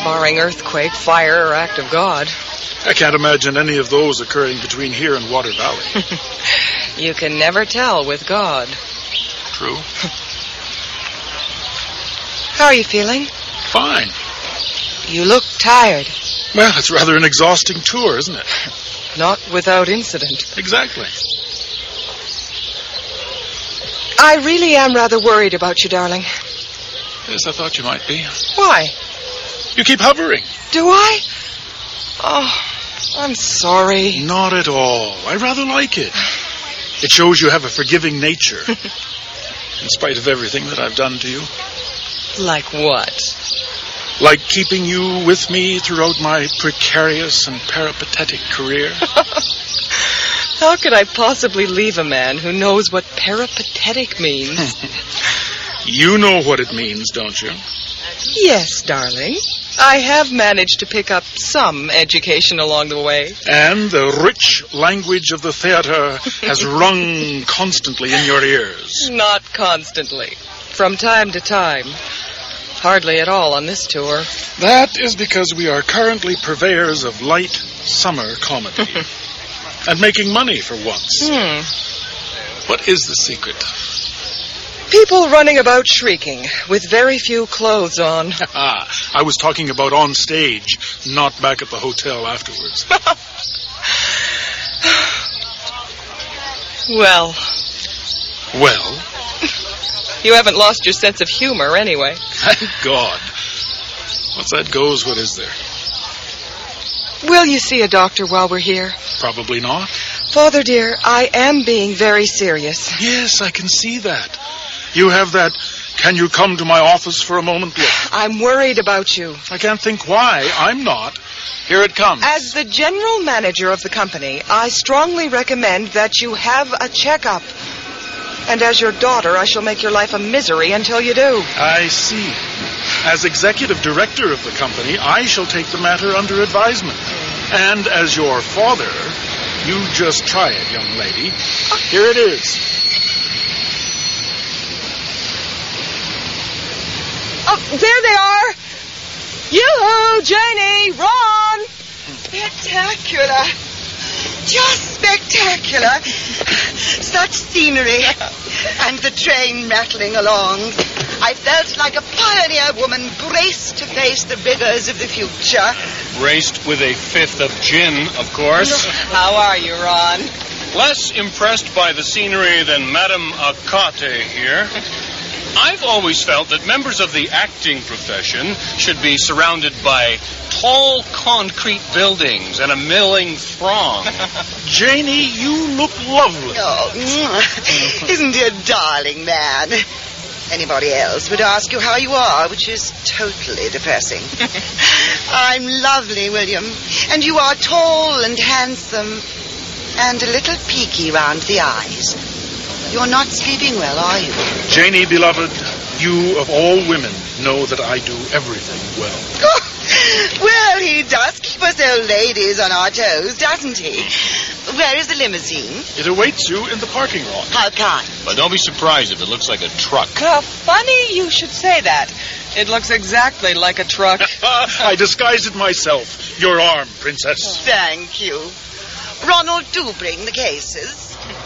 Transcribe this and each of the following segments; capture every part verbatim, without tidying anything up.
barring earthquake, fire, or act of God. I can't imagine any of those occurring between here and Water Valley. You can never tell with God. True. How are you feeling? Fine. You look tired. Well, it's rather an exhausting tour, isn't it? Not without incident. Exactly. I really am rather worried about you, darling. Yes, I thought you might be. Why? You keep hovering. Do I? Oh, I'm sorry. Not at all. I rather like it. It shows you have a forgiving nature. In spite of everything that I've done to you. Like what? Like keeping you with me throughout my precarious and peripatetic career. How could I possibly leave a man who knows what peripatetic means? You know what it means, don't you? Yes, darling. I have managed to pick up some education along the way. And the rich language of the theater has rung constantly in your ears. Not constantly. From time to time. Hardly at all on this tour. That is because we are currently purveyors of light summer comedy. And making money for once. Hmm. What is the secret? People running about shrieking, with very few clothes on. Ah, I was talking about on stage, not back at the hotel afterwards. Well. Well? You haven't lost your sense of humor, anyway. Thank God. Once that goes, what is there? Will you see a doctor while we're here? Probably not. Father, dear, I am being very serious. Yes, I can see that. You have that, can you come to my office for a moment look. I'm worried about you. I can't think why. I'm not. Here it comes. As the general manager of the company, I strongly recommend that you have a checkup. And as your daughter, I shall make your life a misery until you do. I see. As executive director of the company, I shall take the matter under advisement. And as your father, you just try it, young lady. Here it is. Oh, there they are. Yoo-hoo, Janie, Ron. Spectacular. Just spectacular. Such scenery. And the train rattling along. I felt like a pioneer woman braced to face the rigors of the future. Braced with a fifth of gin, of course. How are you, Ron? Less impressed by the scenery than Madame Akate here. I've always felt that members of the acting profession should be surrounded by tall concrete buildings and a milling throng. Janie, you look lovely. Oh, isn't he a darling man? Anybody else would ask you how you are, which is totally depressing. I'm lovely, William. And you are tall and handsome and a little peaky round the eyes. You're not sleeping well, are you? Janie, beloved, you of all women know that I do everything well. Oh, well, he does keep us old ladies on our toes, doesn't he? Where is the limousine? It awaits you in the parking lot. How kind. But don't be surprised if it looks like a truck. How funny you should say that. It looks exactly like a truck. I disguised it myself. Your arm, Princess. Thank you. Ronald, do bring the cases.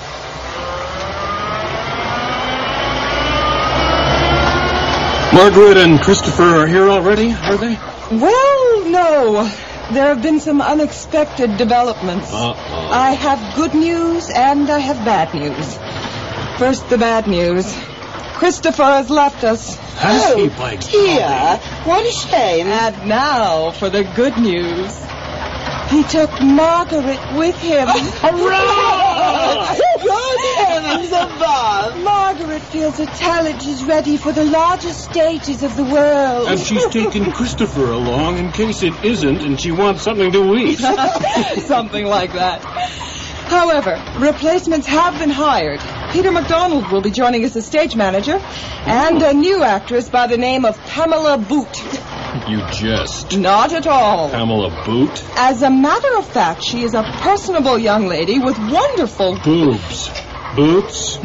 Margaret and Christopher are here already, are they? Well, no. There have been some unexpected developments. Uh-oh. I have good news and I have bad news. First, the bad news. Christopher has left us. Has oh, he, by dear. golly? What a shame. And now for the good news. He took Margaret with him. Hurrah! Good heavens above. Margaret feels her talent is ready for the largest stages of the world. And she's taken Christopher along in case it isn't, and she wants something to eat. Something like that. However, replacements have been hired. Peter MacDonald will be joining as a stage manager, and a new actress by the name of Pamela Boot. You jest. Not at all. Pamela Boot? As a matter of fact, she is a personable young lady with wonderful boobs. Boots?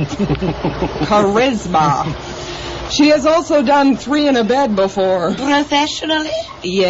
charisma. She has also done three in a bed before. Professionally? Yes.